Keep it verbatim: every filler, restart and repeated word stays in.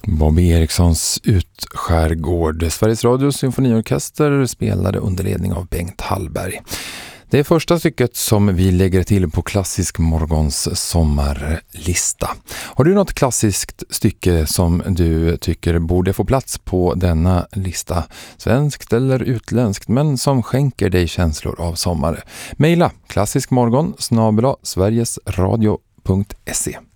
Bobby Erikssons Utskärgård. Sveriges Radios symfoniorkester spelade under ledning av Bengt Hallberg. Det är första stycket som vi lägger till på Klassisk Morgons sommarlista. Har du något klassiskt stycke som du tycker borde få plats på denna lista? Svenskt eller utländskt, men som skänker dig känslor av sommar? Maila klassiskmorgon snabel-a sverigesradio punkt se.